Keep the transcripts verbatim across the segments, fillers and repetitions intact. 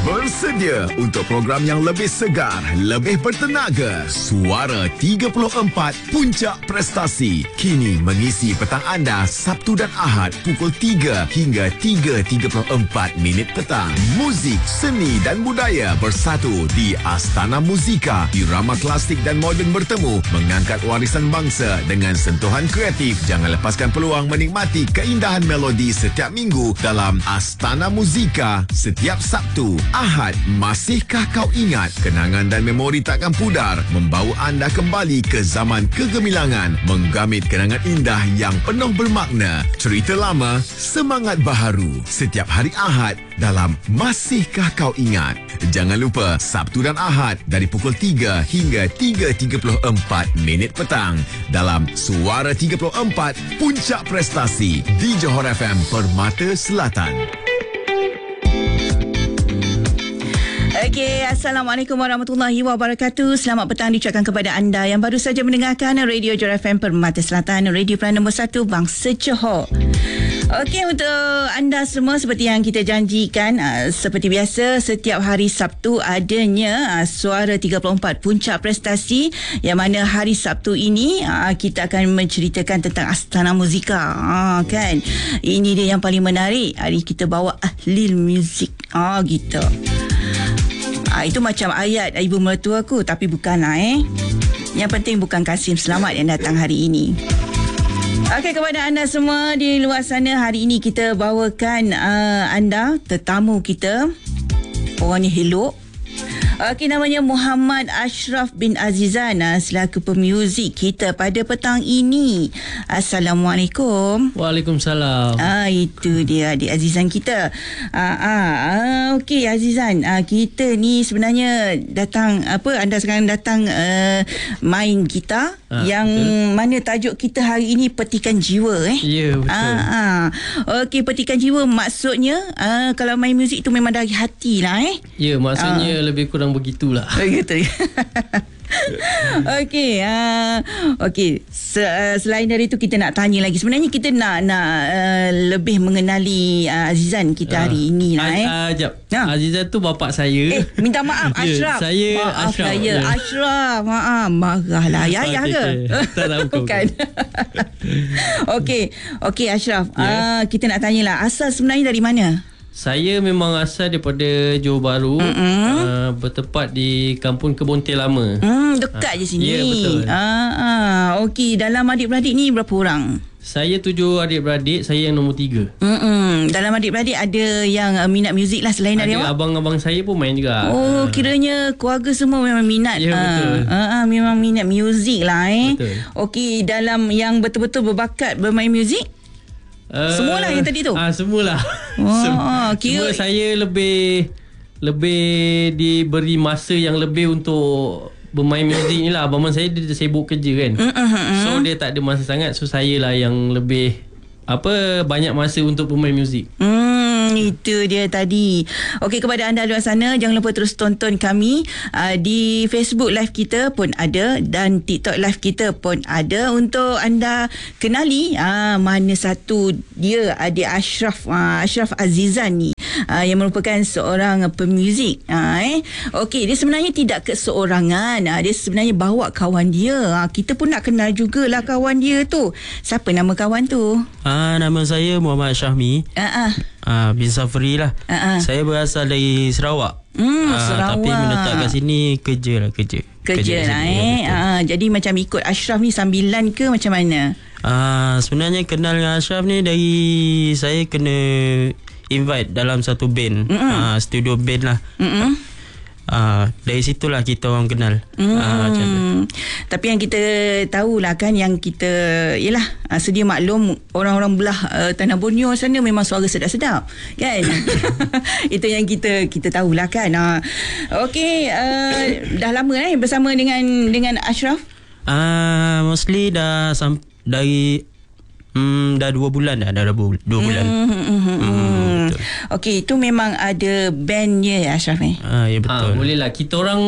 Bersedia untuk program yang lebih segar, lebih bertenaga. Suara tiga puluh empat Puncak Prestasi. Kini mengisi petang anda Sabtu dan Ahad pukul tiga hingga tiga tiga puluh empat minit petang. Muzik, seni dan budaya bersatu di Astana Muzika. Irama klasik dan moden bertemu, mengangkat warisan bangsa dengan sentuhan kreatif. Jangan lepaskan peluang menikmati keindahan melodi setiap minggu dalam Astana Muzika setiap Sabtu. Ahad, masihkah kau ingat? Kenangan dan memori takkan pudar, membawa anda kembali ke zaman kegemilangan, menggamit kenangan indah yang penuh bermakna. Cerita lama, semangat baharu. Setiap hari Ahad dalam Masihkah Kau Ingat. Jangan lupa Sabtu dan Ahad dari pukul tiga hingga tiga tiga puluh empat minit petang dalam Suara tiga puluh empat Puncak Prestasi di Johor F M Permata Selatan. Okey, Assalamualaikum warahmatullahi wabarakatuh. Selamat petang diucapkan kepada anda yang baru saja mendengarkan Radio Johor F M Permata Selatan, radio peranan nombor satu Bangsa Johor. Okey, untuk anda semua seperti yang kita janjikan, uh, seperti biasa setiap hari Sabtu adanya uh, Suara tiga puluh empat Puncak Prestasi, yang mana hari Sabtu ini uh, kita akan menceritakan tentang Astana Muzika. Uh, kan? Ini dia yang paling menarik. Hari kita bawa ahli muzik. Ah uh, gitu. Ah, itu macam ayat ibu mertua aku, tapi bukanlah eh. Yang penting bukan Kasim Selamat yang datang hari ini. Okey, kepada anda semua di luar sana, hari ini kita bawakan uh, anda tetamu kita. Orangnya elok. Okey, namanya Muhammad Ashraf bin Azizan, selaku pemuzik kita pada petang ini. Assalamualaikum. Waalaikumsalam. Ah, itu dia adik Azizan kita. Ah, ah, ah okey Azizan, ah, kita ni sebenarnya datang apa anda sekarang datang uh, main gitar ah, yang betul. Mana tajuk kita hari ini Petikan Jiwa eh. Ya, yeah, betul. Ah, ah. Okey, Petikan Jiwa maksudnya uh, kalau main muzik tu memang dari hati lah eh. Ya, yeah, maksudnya ah. lebih kurang begitulah. Begitu. Okey, uh, okey. Se- selain dari itu kita nak tanya lagi. Sebenarnya kita nak nak uh, lebih mengenali uh, Azizan kita uh, hari ini lah eh. Uh, jap. Nah. Azizan tu bapak saya. Eh, minta maaf Ashraf. Ya, saya maaf Ashraf. Saya ya. Ashraf. Maaf, marahlah. Ya, ya ke? Tak tahu. Bukan. Okey, okey Ashraf. Ya. Uh, kita nak tanyalah, asal sebenarnya dari mana? Saya memang asal daripada Johor Bahru, uh, bertempat di Kampung Kebontil Lama. Hmm, dekat uh, je sini. Ya, betul. Ah, ah, okey, dalam adik-beradik ni berapa orang? Saya tujuh adik-beradik, saya yang nombor tiga. Mm-mm. Dalam adik-beradik ada yang uh, minat muzik lah selain dari awak? Ada abang-abang saya pun main juga. Oh, uh. kiranya keluarga semua memang minat. Ya, betul. Uh, uh, uh, memang minat muzik lah eh. Betul. Okey, dalam yang betul-betul berbakat bermain muzik? Uh, semualah yang tadi tu? Ah, semualah. Oh, Sem- kira... Cuma saya lebih lebih diberi masa yang lebih untuk bermain muzik ni lah. Abang saya dia sibuk kerja kan. Mm, mm, mm. So dia tak ada masa sangat. So saya lah yang lebih apa banyak masa untuk bermain muzik. Hmm, itu dia tadi. Okey, kepada anda luar sana, jangan lupa terus tonton kami uh, di Facebook live kita pun ada dan TikTok live kita pun ada untuk anda kenali uh, mana satu dia adik Ashraf uh, Ashraf Azizan ni uh, yang merupakan seorang pemuzik. Uh, eh. Okey, dia sebenarnya tidak keseorangan. Uh, dia sebenarnya bawa kawan dia. Uh, kita pun nak kenal jugalah kawan dia tu. Siapa nama kawan tu? Ah, nama saya Muhammad Syahmi. Uh-uh. Ah, bin Safri lah. Uh-uh. Saya berasal dari Sarawak. Hmm, ah, Sarawak. Tapi menetap kat sini kerja lah kerja. Kerja, kerja lah eh. Ah, jadi macam ikut Ashraf ni sambilan ke macam mana? Ah, sebenarnya kenal dengan Ashraf ni dari saya kena invite dalam satu band. Ah, studio band lah. Mm-mm. Ah, dari situlah kita orang kenal. Hmm. Ah, macam tu. Tapi yang kita tahulah kan, yang kita yalah uh, sedia maklum orang-orang belah uh, Tanah Borneo sana memang suara sedap-sedap kan. Itu yang kita kita tahulah kan. Uh, Okey, uh, dah lama eh bersama dengan dengan Ashraf? Ah, mostly dah sam- dari Hmm, dah dua bulan dah, dah dua, dua bulan. Hmm, hmm, hmm, hmm. Okey, itu memang ada bandnya ya Ashraf ni? Ah, ya betul. Ah, boleh lah. Kita orang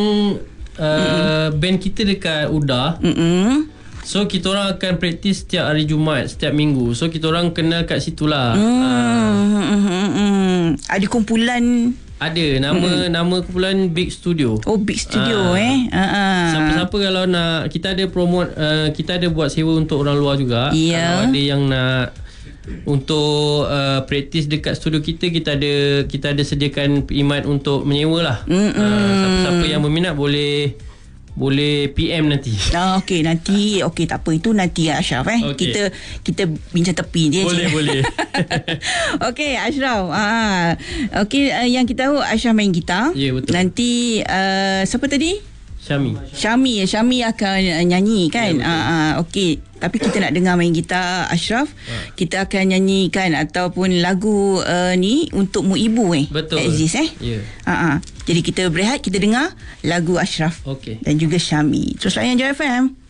uh, band kita dekat U D A. Hmm. So kita orang akan praktis setiap hari Jumaat, setiap minggu. So kita orang kenal kat situlah. Hmm. Ah. Hmm. Hmm. Ada kumpulan Ada nama hmm. nama kumpulan Big Studio. Oh, Big Studio Ah. eh. Ha ah. Siapa-siapa kalau nak, kita ada promote, uh, kita ada buat sewa untuk orang luar juga. Ya. Kalau ada yang nak untuk uh, praktis dekat studio kita, kita ada kita ada sediakan perkhidmat untuk menyewa lah. Uh, siapa-siapa yang berminat boleh boleh P M nanti. Ah, okey, nanti okey, tak apa, itu nanti Ashraf eh. Okay. Kita kita bincang tepi je. Boleh, boleh. Okey, Ashraf. Ah. Okey, uh, yang kita tahu Ashraf main gitar. Ya, betul. Nanti uh, siapa tadi? Syami. Syami, Syami akan uh, nyanyi kan? Ya, ah, ah, okey. Tapi kita nak dengar main gitar Ashraf. Ha. Kita akan nyanyikan ataupun lagu uh, ni Untukmu Ibu eh. Betul. Exist eh. Ya. Ah, ah. Jadi kita berehat, kita dengar lagu Ashraf Okey. dan juga Syami. Terus layan J F M.